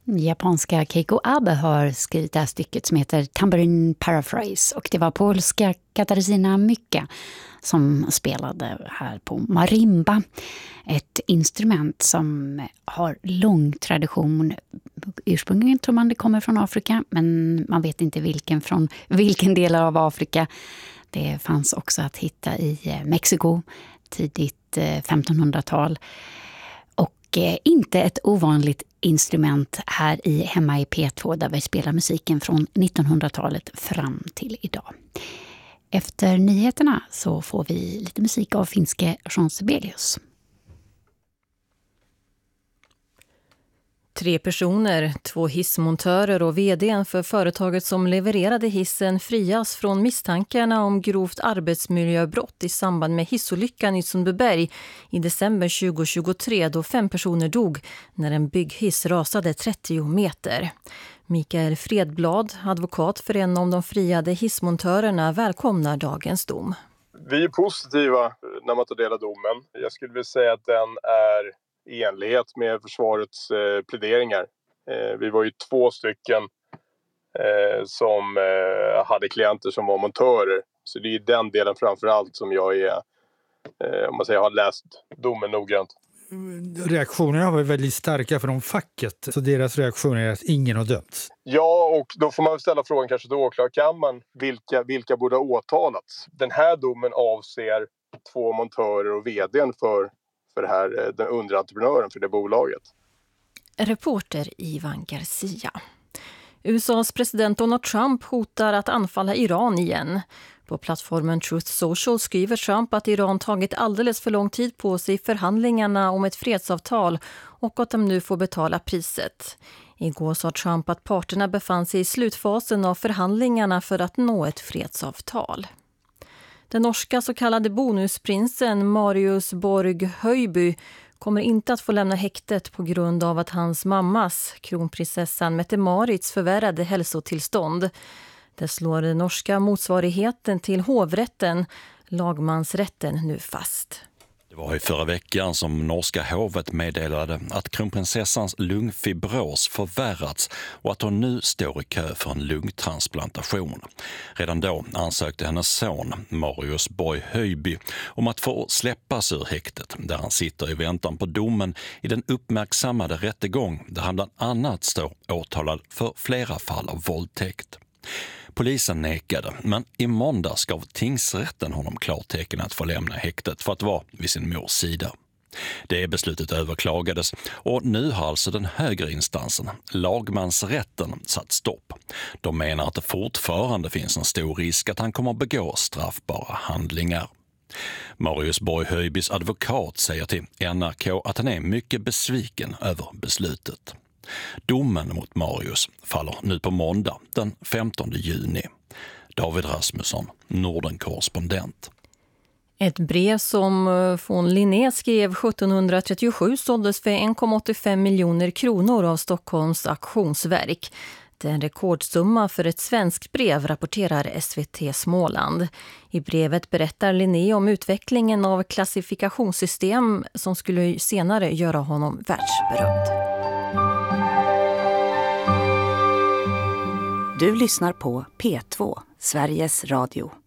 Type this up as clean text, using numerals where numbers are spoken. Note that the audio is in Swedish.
Japanska Keiko Abe har skrivit det här stycket som heter Tambourine Paraphrase, och det var polska Katarzyna Myka som spelade här på marimba. Ett instrument som har lång tradition. Ursprungligen tror man det kommer från Afrika, men man vet inte vilken del av Afrika. Det fanns också att hitta i Mexiko tidigt 1500-tal. Och inte ett ovanligt instrument här hemma i P2 där vi spelar musiken från 1900-talet fram till idag. Efter nyheterna så får vi lite musik av finske Jean Sibelius. 3 personer, 2 hissmontörer och vd:n för företaget som levererade hissen frias från misstankarna om grovt arbetsmiljöbrott i samband med hissolyckan i Sundbyberg i december 2023 då 5 personer dog när en bygghiss rasade 30 meter. Mikael Fredblad, advokat för en av de friade hissmontörerna, välkomnar dagens dom. Vi är positiva när man tar del av domen. Jag skulle vilja säga att den är i enlighet med försvarets pläderingar. Vi var ju 2 stycken som hade klienter som var montörer. Så det är den delen framförallt som jag är, om man säger, har läst domen noggrant. Reaktionerna var väldigt starka från facket, så deras reaktion är att ingen har dömts. Ja, och då får man ställa frågan kanske till åklagarkammaren, vilka borde ha åtalats? Den här domen avser 2 montörer och vd:n för det här, den underentreprenören för det bolaget. Reporter Ivan Garcia. USAs president Donald Trump hotar att anfalla Iran igen. På plattformen Truth Social skriver Trump att Iran tagit alldeles för lång tid på sig i förhandlingarna om ett fredsavtal och att de nu får betala priset. Igår sa Trump att parterna befann sig i slutfasen av förhandlingarna för att nå ett fredsavtal. Den norska så kallade bonusprinsen Marius Borg Höjby kommer inte att få lämna häktet på grund av att hans mammas, kronprinsessan Mette-Marits, förvärrade hälsotillstånd. Det slår den norska motsvarigheten till hovrätten, lagmansrätten, nu fast. Det var i förra veckan som norska hovet meddelade att kronprinsessans lungfibros förvärrats och att hon nu står i kö för en lungtransplantation. Redan då ansökte hennes son, Marius Borg Höjby, om att få släppas ur häktet där han sitter i väntan på domen i den uppmärksammade rättegång där han bland annat står åtalad för flera fall av våldtäkt. Polisen nekade, men i måndags gav tingsrätten honom klartecken att få lämna häktet för att vara vid sin mors sida. Det beslutet överklagades och nu har alltså den högre instansen, lagmansrätten, satt stopp. De menar att det fortfarande finns en stor risk att han kommer att begå straffbara handlingar. Marius Borg Höjbys advokat säger till NRK att han är mycket besviken över beslutet. Domen mot Marius faller nu på måndag den 15 juni. David Rasmusson, Norden-korrespondent. Ett brev som von Linné skrev 1737 såldes för 1,85 miljoner kronor av Stockholms auktionsverk. Det är en rekordsumma för ett svenskt brev, rapporterar SVT Småland. I brevet berättar Linné om utvecklingen av klassifikationssystem som skulle senare göra honom världsberömd. Du lyssnar på P2, Sveriges Radio.